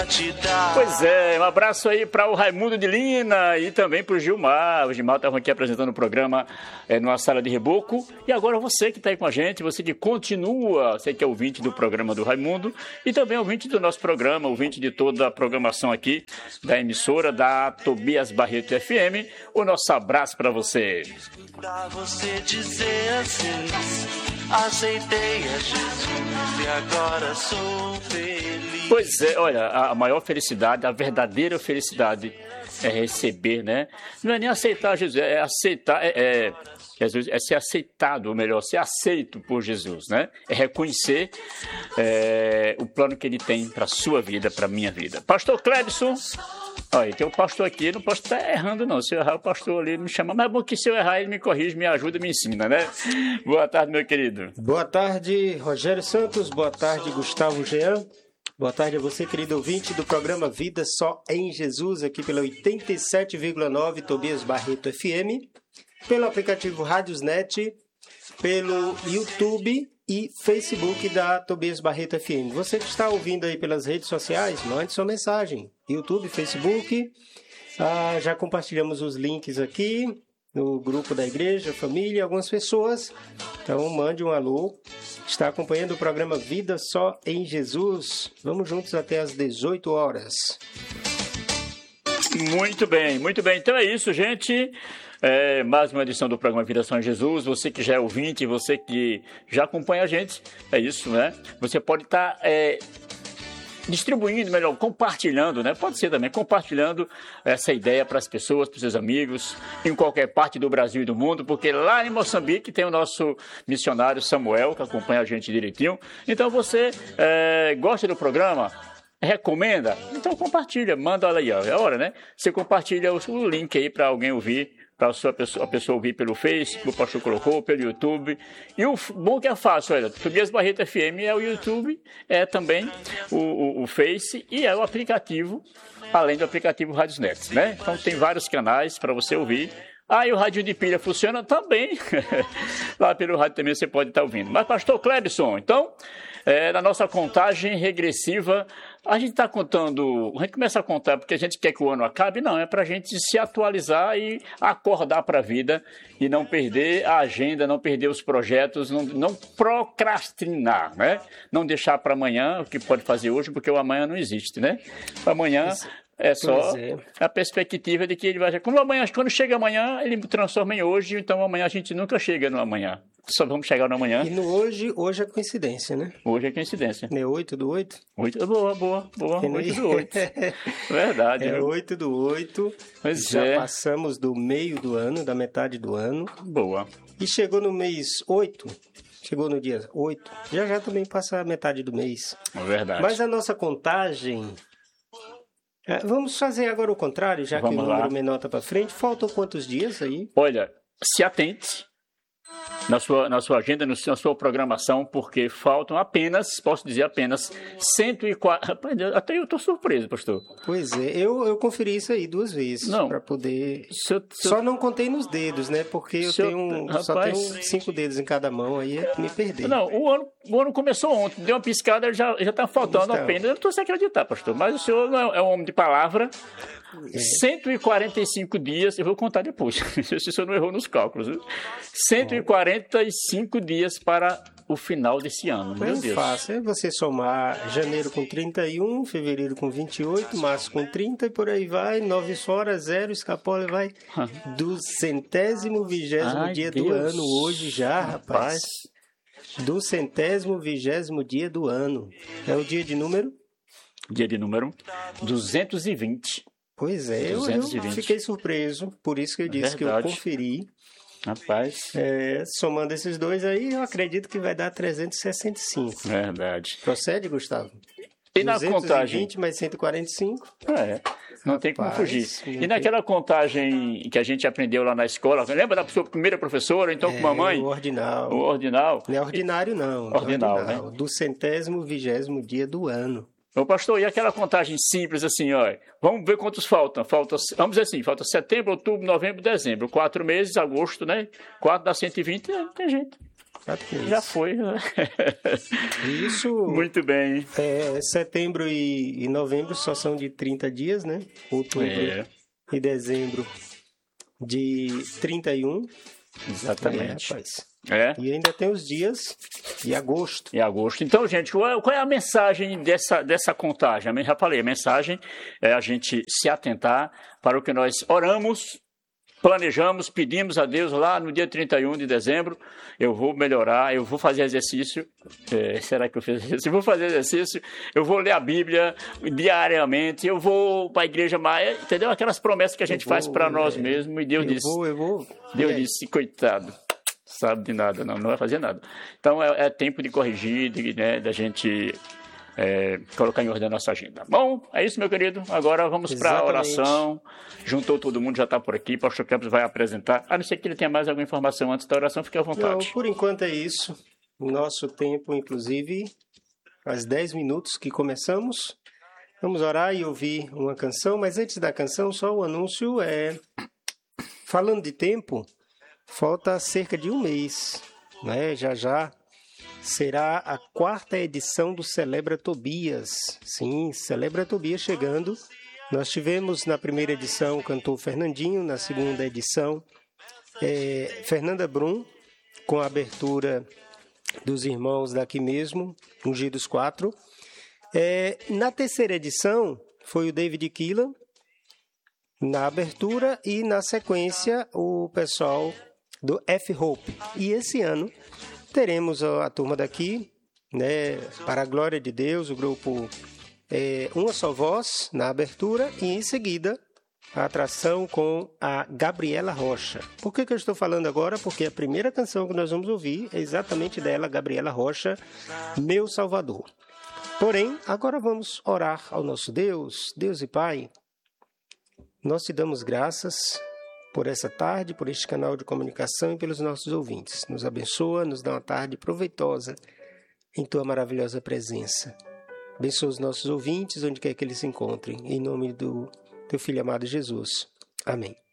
Pois é, um abraço aí para o Raimundo de Lina e também para o Gilmar. O Gilmar estava aqui apresentando o programa numa sala de reboco. E agora você que está aí com a gente, você que continua, você que é ouvinte do programa do Raimundo e também ouvinte do nosso programa, ouvinte de toda a programação aqui da emissora da Tobias Barreto FM, o nosso abraço para você. Pra você dizer assim, aceitei a Jesus e agora sou feliz. Pois é, olha, a maior felicidade, a verdadeira felicidade é receber, né? Não é nem aceitar Jesus, é aceitar, é ser aceitado, ou melhor, ser aceito por Jesus, né? É reconhecer o plano que ele tem para a sua vida, para a minha vida. Pastor Clebson, olha, tem um pastor aqui, não posso estar errando não, se eu errar o pastor ali me chama, mas é bom que se eu errar ele me corrige, me ajuda, me ensina, né? Boa tarde, meu querido. Boa tarde, Rogério Santos, boa tarde, Gustavo Jean. Boa tarde a você, querido ouvinte do programa Vida Só em Jesus, aqui pela 87,9 Tobias Barreto FM, pelo aplicativo Radiosnet, pelo YouTube e Facebook da Tobias Barreto FM. Você que está ouvindo aí pelas redes sociais, mande sua mensagem. YouTube, Facebook, já compartilhamos os links aqui no grupo da igreja, família, algumas pessoas. Então mande um alô. Está acompanhando o programa Vida Só em Jesus. Vamos juntos até às 18 horas. Muito bem, muito bem. Então é isso, gente. Mais uma edição do programa Vida Só em Jesus. Você que já é ouvinte, você que já acompanha a gente, é isso, né? Você pode estar distribuindo, melhor, compartilhando, né? Pode ser também, compartilhando essa ideia para as pessoas, para os seus amigos, em qualquer parte do Brasil e do mundo, porque lá em Moçambique tem o nosso missionário Samuel, que acompanha a gente direitinho. Então você gosta do programa? Recomenda? Então compartilha, manda aí, ó, é hora, né? Você compartilha o link aí para alguém ouvir, para a pessoa ouvir pelo Facebook, o pastor colocou, pelo YouTube. E o bom que é fácil, olha, Tobias Barreto FM é o YouTube, é também o Face e é o aplicativo, além do aplicativo Radiosnet, né? Então tem vários canais para você ouvir. E o rádio de pilha funciona também. Lá pelo rádio também você pode estar ouvindo. Mas, pastor Clebson, então, na nossa contagem regressiva, a gente está contando, a gente começa a contar porque a gente quer que o ano acabe, não, é para a gente se atualizar e acordar para a vida e não perder a agenda, não perder os projetos, não procrastinar, né? Não deixar para amanhã o que pode fazer hoje, porque o amanhã não existe, né? Amanhã é só a perspectiva de que ele vai... Como amanhã, quando chega amanhã, ele transforma em hoje, então amanhã a gente nunca chega no amanhã. Só vamos chegar no amanhã. E no hoje é coincidência, né? Hoje é coincidência. É 8/8? 8, boa. 8/8. Verdade. É 8/8. Pois já passamos do meio do ano, da metade do ano. Boa. E chegou no mês 8, chegou no dia 8, já também passa a metade do mês. É verdade. Mas a nossa contagem... Vamos fazer agora o contrário, já vamos que o lá. número menor está para frente. Faltam quantos dias aí? Olha, se atente na sua agenda, na sua programação, porque faltam apenas, posso dizer apenas, 140... Rapaz, até eu estou surpreso, pastor. Pois é, eu conferi isso aí 2 vezes, para poder... Só não contei nos dedos, né? Porque eu só tenho 5 dedos em cada mão, aí me perdi. Não, o ano começou ontem, deu uma piscada, já está faltando apenas. Eu não estou sem acreditar, pastor, mas o senhor não é um homem de palavra. 145 dias, eu vou contar depois, se o senhor não errou nos cálculos. 145 dias para o final desse ano, meu Deus. É fácil, é você somar janeiro com 31, fevereiro com 28, março com 30 e por aí vai, 9 fora, 0, escapola vai do 120º dia do ano, hoje já, rapaz. Do 120º dia do ano. É o dia de número? Dia de número 220. Pois é, eu fiquei surpreso, por isso que eu disse que eu conferi. Rapaz. Somando esses dois aí, eu acredito que vai dar 365. Verdade. Procede, Gustavo? E na contagem? 220 mais 145. Não tem como fugir. E naquela contagem que a gente aprendeu lá na escola, lembra da sua primeira professora, então com mamãe? O ordinal. O ordinal. Não é ordinário, não. Ordinal, né? Do 120º dia do ano. Ô pastor, e aquela contagem simples assim, ó, vamos ver quantos faltam. Vamos dizer assim, falta setembro, outubro, novembro, dezembro. 4 meses, agosto, né? 4 dá 120, tem jeito. 4 meses. Já foi, né? Isso. Muito bem. Setembro e novembro só são de 30 dias, né? Outubro e dezembro de 31. Exatamente. Rapaz. E ainda tem os dias de agosto. Então, gente, qual é a mensagem dessa contagem? Eu já falei, a mensagem é a gente se atentar para o que nós oramos, planejamos, pedimos a Deus lá no dia 31 de dezembro. Eu vou melhorar, eu vou fazer exercício. Será que eu fiz exercício? Eu vou fazer exercício, eu vou ler a Bíblia diariamente, eu vou para a igreja mais, entendeu? Aquelas promessas que a gente faz para nós mesmos. E Deus Deus disse, coitado, sabe de nada, não vai fazer nada. Então é tempo de corrigir, da gente colocar em ordem a nossa agenda. Bom, é isso, meu querido. Agora vamos para a oração. Juntou todo mundo, já está por aqui. O pastor Campos vai apresentar. A não ser que ele tenha mais alguma informação antes da oração, fique à vontade. Não, por enquanto é isso. Nosso tempo, inclusive, faz 10 minutos que começamos. Vamos orar e ouvir uma canção, mas antes da canção, só o anúncio falando de tempo, falta cerca de um mês, né? Já será a 4ª edição do Celebra Tobias. Sim, Celebra Tobias chegando. Nós tivemos na primeira edição o cantor Fernandinho, na segunda edição Fernanda Brum, com a abertura dos irmãos daqui mesmo, Ungidos 4. Na terceira edição foi o David Keelan na abertura e na sequência o pessoal do F-Hope. E esse ano teremos a turma daqui, né, para a glória de Deus, o grupo Uma Só Voz na abertura e em seguida a atração com a Gabriela Rocha. Por que eu estou falando agora? Porque a primeira canção que nós vamos ouvir é exatamente dela, Gabriela Rocha, Meu Salvador. Porém, agora vamos orar ao nosso Deus, Deus e Pai. Nós te damos graças por essa tarde, por este canal de comunicação e pelos nossos ouvintes. Nos abençoa, nos dá uma tarde proveitosa em tua maravilhosa presença. Abençoa os nossos ouvintes, onde quer que eles se encontrem. Em nome do teu Filho amado Jesus. Amém.